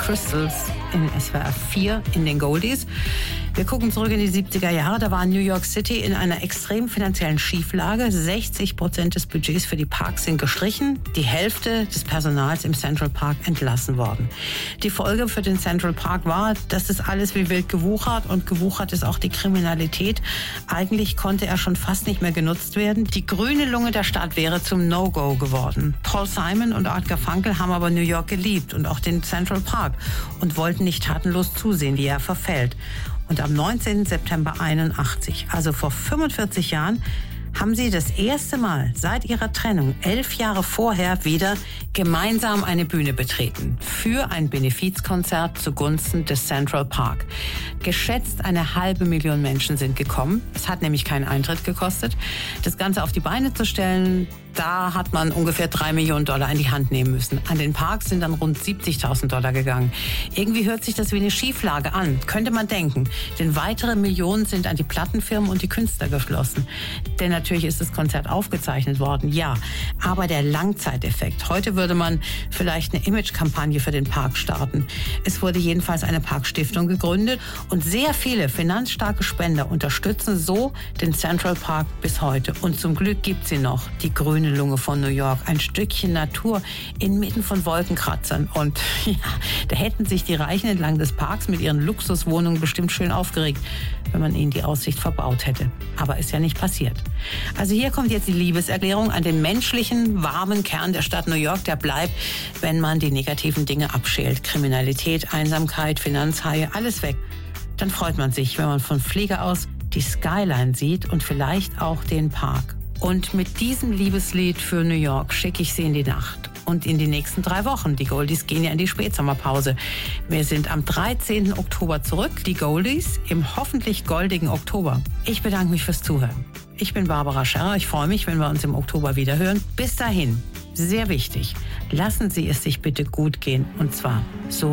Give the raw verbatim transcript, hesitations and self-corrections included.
Crystals in S W R vier in den Goldies. Wir gucken zurück in die siebziger Jahre. Da war New York City in einer extrem finanziellen Schieflage. sechzig Prozent des Budgets für die Parks sind gestrichen. Die Hälfte des Personals im Central Park entlassen worden. Die Folge für den Central Park war, dass das alles wie wild gewuchert und gewuchert ist auch die Kriminalität. Eigentlich konnte er schon fast nicht mehr genutzt werden. Die grüne Lunge der Stadt wäre zum No-Go geworden. Paul Simon und Art Garfunkel haben aber New York geliebt und auch den Central Park und wollten nicht tatenlos zusehen, wie er verfällt. Und am neunzehnten September einundachtzig, also vor fünfundvierzig Jahren, haben sie das erste Mal seit ihrer Trennung, elf Jahre vorher, wieder gemeinsam eine Bühne betreten. Für ein Benefizkonzert zugunsten des Central Park. Geschätzt eine halbe Million Menschen sind gekommen. Es hat nämlich keinen Eintritt gekostet. Das Ganze auf die Beine zu stellen, da hat man ungefähr drei Millionen Dollar in die Hand nehmen müssen. An den Parks sind dann rund siebzigtausend Dollar gegangen. Irgendwie hört sich das wie eine Schieflage an, könnte man denken. Denn weitere Millionen sind an die Plattenfirmen und die Künstler geflossen. Denn natürlich ist das Konzert aufgezeichnet worden, ja. Aber der Langzeiteffekt. Heute würde man vielleicht eine Imagekampagne für den Park starten. Es wurde jedenfalls eine Parkstiftung gegründet und sehr viele finanzstarke Spender unterstützen so den Central Park bis heute. Und zum Glück gibt sie noch, die grüne Lunge von New York. Ein Stückchen Natur inmitten von Wolkenkratzern. Und ja, da hätten sich die Reichen entlang des Parks mit ihren Luxuswohnungen bestimmt schön aufgeregt, wenn man ihnen die Aussicht verbaut hätte. Aber ist ja nicht passiert. Also hier kommt jetzt die Liebeserklärung an den menschlichen, warmen Kern der Stadt New York. Der bleibt, wenn man die negativen Dinge abschält. Kriminalität, Einsamkeit, Finanzhaie, alles weg. Dann freut man sich, wenn man von Flieger aus die Skyline sieht und vielleicht auch den Park. Und mit diesem Liebeslied für New York schicke ich Sie in die Nacht und in die nächsten drei Wochen. Die Goldies gehen ja in die Spätsommerpause. Wir sind am dreizehnten Oktober zurück, die Goldies im hoffentlich goldigen Oktober. Ich bedanke mich fürs Zuhören. Ich bin Barbara Scherrer. Ich freue mich, wenn wir uns im Oktober wiederhören. Bis dahin, sehr wichtig, lassen Sie es sich bitte gut gehen und zwar so